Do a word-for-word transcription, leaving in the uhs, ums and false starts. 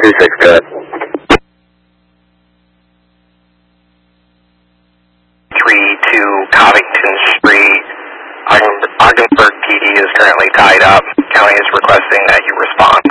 two six, go ahead. three two Covington Street. Ogden- Ogdensburg P D is currently tied up. County is requesting that you respond.